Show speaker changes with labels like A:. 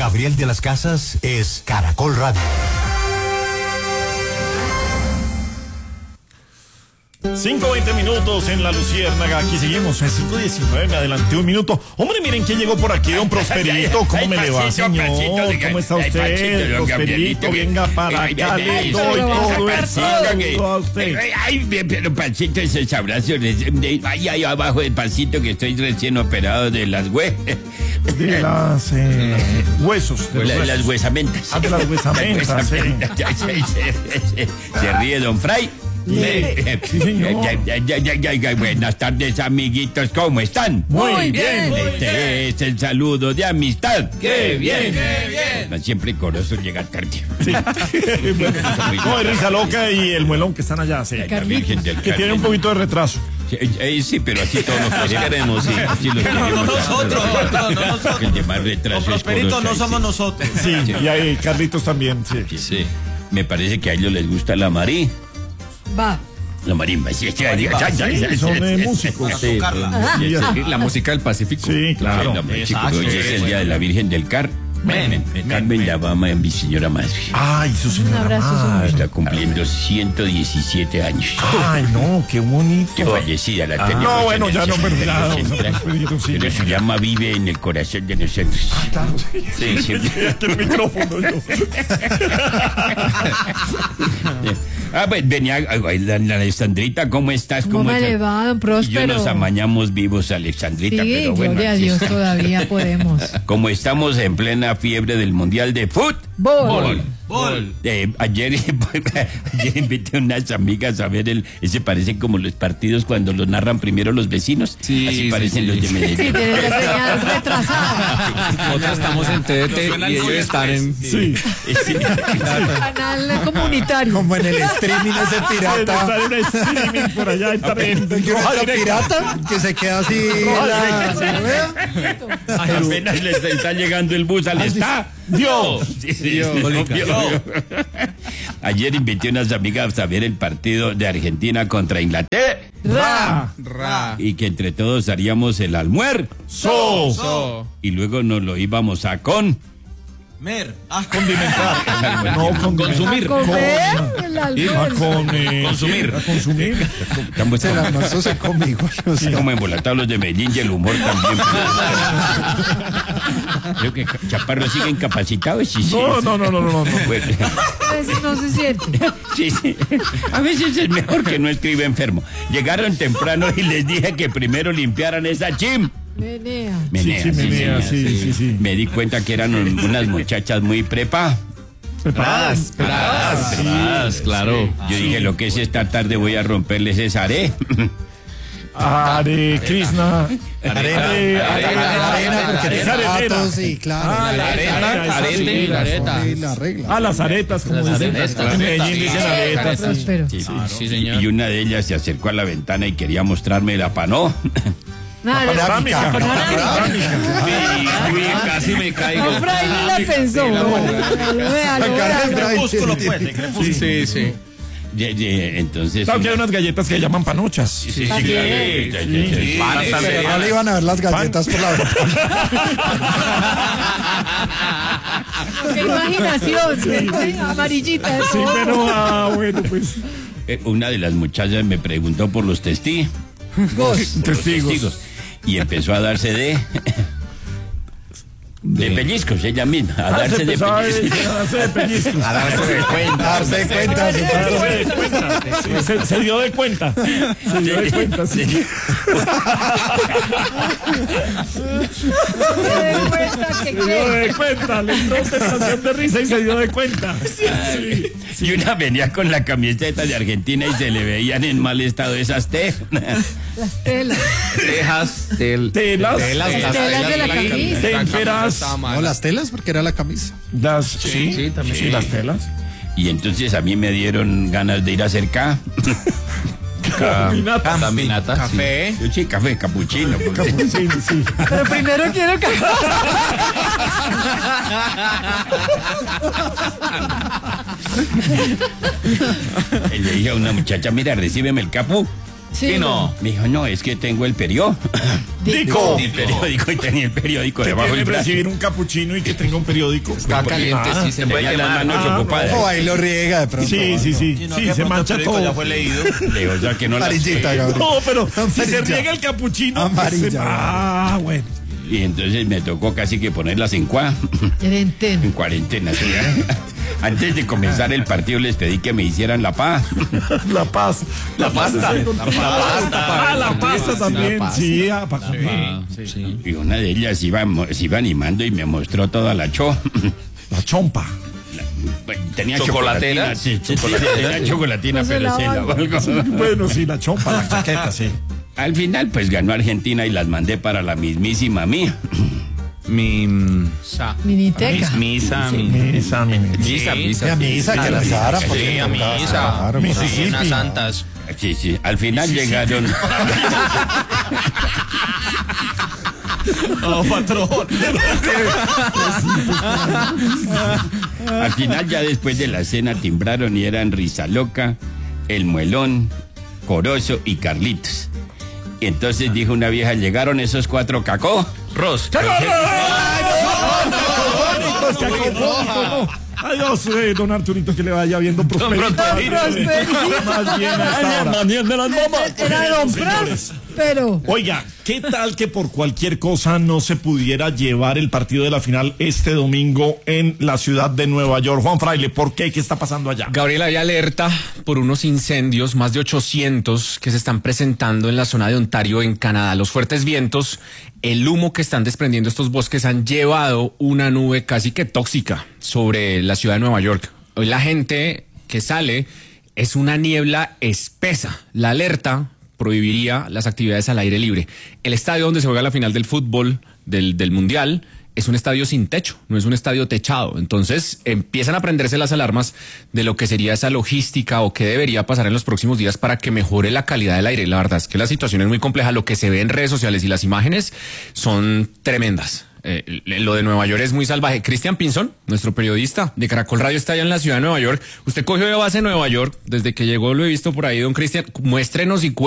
A: Gabriel de las Casas es Caracol Radio.
B: 5:20 minutos en La Luciérnaga. Aquí seguimos en 5:19. Me adelanté un minuto. Hombre, miren quién llegó por aquí, don Prosperito. ¿Cómo me le va, señor? ¿Cómo está usted, Prosperito? Venga para acá, le doy todo el saludo a usted.
C: Ay, pero Pancito, esos abrazos. Ay, ahí abajo del Pancito, que estoy recién operado de las
B: de las huesos.
C: De las huesamentas.
B: Ah, de las huesamentas, sí.
C: Se ríe don Fray.
B: Sí, señor.
C: Buenas tardes, amiguitos, ¿cómo están?
B: Muy bien.
C: Este es el saludo de amistad.
B: ¡Qué bien!
C: No siempre coroso llega tarde.
B: Sí. No, es Risa Loca y el Muelón que están allá, sí.
C: La Virgen del
B: Que
C: Carmen.
B: tiene un poquito de retraso.
C: Sí, pero así todos los queremos, sí. Así los
D: No nosotros.
C: El de más retraso es
D: Prosperito,
C: Corozo,
D: no
C: sí.
D: somos nosotros.
B: Sí, y ahí Carlitos también, sí.
C: Sí. Me parece que a ellos les gusta la marí.
E: Va.
C: La marimba, sí.
B: Sí, son músicos.
C: Sí,
F: La música del Pacífico.
B: Sí, claro.
C: Bueno, pues, chicos, hoy es el día de la Virgen del Carmen, la mamá de mi señora madre.
B: Ay, su
E: Un
B: señora
E: abrazo,
B: madre.
C: Está cumpliendo 117 años.
B: Ay, no, qué bonito.
C: Qué fallecida la tenemos.
B: No, bueno,
C: en el
B: ya no, pero ya,
C: centro.
B: sí.
C: Pero su llama vive en el corazón de nosotros.
B: Claro, sí.
C: Sí, sí.
B: Aquí el micrófono, yo.
C: Pues venía, la Alexandrita, ¿cómo estás?
E: ¿Cómo me
C: estás?
E: le va, don
C: Y yo
E: Próspero?
C: nos amañamos vivos, Alexandrita,
E: Sí,
C: pero bueno.
E: gloria a
C: aquí
E: Dios,
C: está.
E: todavía podemos.
C: Como estamos en plena fiebre del Mundial de Fútbol.
E: Bol.
C: Ayer invité a unas amigas a ver ese parecen como los partidos cuando los narran primero los vecinos.
F: Sí,
C: así
F: sí,
C: parecen
F: sí.
C: los de
E: Sí,
C: Medellín.
E: tiene la señal retrasada.
F: Nosotros estamos en TDT y ellos están en...
B: Sí.
E: Canal comunitario.
G: Como en el streaming ese pirata.
B: Está en un streaming por allá en
G: ¿Roja pirata? Que se queda así.
C: Apenas les está llegando el bus al estadio. Ayer invité a unas amigas a ver el partido de Argentina contra Inglaterra. Y que entre todos haríamos el almuerzo. Y luego nos lo íbamos a
B: condimentar. No, consumir.
E: A comer el almuerzo.
C: consumir.
B: A consumir.
C: Estamos
G: El almuerzo se conmigo.
C: así como embolatados los de Medellín y el humor también. Creo que Chaparro sigue incapacitado. Sí.
B: No.
C: Bueno,
E: A veces no se siente.
C: sí. A veces es mejor que no escriba enfermo. Llegaron temprano y les dije que primero limpiaran esa
E: Menea.
C: Menea,
B: Menea,
C: señor.
B: sí.
C: Me di cuenta que eran unas muchachas muy
B: Preparadas.
F: claro.
C: Yo dije, lo que es esta tarde voy a romperles esa
B: Hare Krishna.
G: Arena, porque
B: Es
G: tiene
B: arenera.
G: gatos y claro.
F: La areta.
G: Sí, la regla.
B: Las aretas, como dicen. En Medellín dicen aretas. sí.
E: Próspero.
F: Sí, señor.
C: Y una de ellas se acercó a la ventana y quería mostrarme la panó.
E: Nada,
B: Panorámica.
F: Casi me caigo.
E: no, Fray ni la pensó. Véalo.
D: Crepúsculo, pues, de crepúsculo.
F: Sí.
C: Entonces.
B: Claro que hay unas galletas que se llaman panochas.
C: Sí.
G: No le iban a ver las galletas por la ventana.
E: Qué imaginación. Amarillita.
B: Sí, pero bueno, pues.
C: Una de las muchachas me preguntó por los testigos. Y empezó a darse de pellizcos ella misma, a darse de pellizcos.
B: A darse de cuenta.
G: Darse cuenta.
B: Se dio de cuenta. Sí. Se dio de cuenta. Le entró sensación de risa y se dio de cuenta. Sí.
C: Y una venía con la camiseta de Argentina y se le veían en mal estado esas
E: Las telas.
B: Telas
E: de la camisa.
B: Témperas.
G: No, las telas, porque era la camisa.
B: Sí, también. Sí, las telas.
C: Y entonces a mí me dieron ganas de ir a hacer
B: Caminata.
F: Café.
C: Sí, café, capuchino.
B: Sí.
E: Pero primero quiero que...
C: Y le dije a una muchacha, mira, recíbeme el capu.
E: Sí,
F: ¿Y no?
C: Me dijo, no, es que tengo el periódico.
B: Dico.
C: El periódico y tenía el periódico
B: Que
C: debajo
B: quiere
C: del brazo.
B: recibir un capuchino y que tenga un periódico.
F: Está caliente, sí, se puede
C: Tenía las
F: quemar.
C: manos ocupadas.
G: O ahí lo riega de pronto.
B: Sí, sí, sí.
D: Si no,
B: Sí,
D: que
B: se
D: pronto
B: mancha
D: el periódico
B: todo.
D: ya fue leído.
C: Le digo, o sea, que no las
G: Amarillita, Gabriel.
B: No, pero si se
G: Amarilla.
B: riega el capuchino.
G: Amarilla.
B: pues, Ah, bueno.
C: Y entonces me tocó casi que ponerlas en
E: Cuarentena.
C: cuarentena. ¿Sí? Antes de comenzar el partido les pedí que me hicieran la paz.
B: La paz.
F: La pasta. La pasta.
B: Ah, la pasta también. Sí, para
F: Sí.
C: Y una de ellas se iba animando y me mostró toda la
B: La chompa.
C: Tenía
F: ¿Chocolatera?
C: chocolatina. Sí, tenía chocolatina,
E: No se
C: pero
E: la
C: se la
E: valgo.
C: valgo.
B: Bueno, sí, la chompa, la chaqueta, sí.
C: Al final, pues ganó Argentina y las mandé para la mismísima mía.
E: Miniteca.
F: Misa.
B: Misa,
G: Y a misa que rezara.
F: Sí,
G: porque
F: a misa.
G: Claro,
F: Sí,
B: Mississippi.
F: unas santas.
C: Sí, sí. Al final llegaron.
D: Oh, patrón.
C: Al final, ya después de la cena, timbraron y eran Rizaloca, El Muelón, Corozo y Carlitos. Y entonces dijo una vieja, llegaron esos 4 cacó.
F: Ros.
B: Adiós, don Arturito, que le vaya viendo prosperidad. Más bien a esta hora.
E: Era Don Pras, pero
B: Oiga, ¿qué tal que por cualquier cosa no se pudiera llevar el partido de la final este domingo en la ciudad de Nueva York? Juan Fraile, ¿por qué? ¿Qué está pasando allá?
H: Gabriel, hay alerta por unos incendios, más de 800 que se están presentando en la zona de Ontario, en Canadá. Los fuertes vientos, el humo que están desprendiendo estos bosques han llevado una nube casi que tóxica sobre la ciudad de Nueva York. Hoy la gente que sale es una niebla espesa. La alerta prohibiría las actividades al aire libre. El estadio donde se juega la final del fútbol del Mundial es un estadio sin techo, no es un estadio techado. Entonces empiezan a prenderse las alarmas de lo que sería esa logística o qué debería pasar en los próximos días para que mejore la calidad del aire. La verdad es que la situación es muy compleja. Lo que se ve en redes sociales y las imágenes son tremendas. Lo de Nueva York es muy salvaje. Cristian Pinzón, nuestro periodista de Caracol Radio, está allá en la ciudad de Nueva York. Usted cogió de base Nueva York, desde que llegó lo he visto por ahí, don Cristian. Muéstrenos y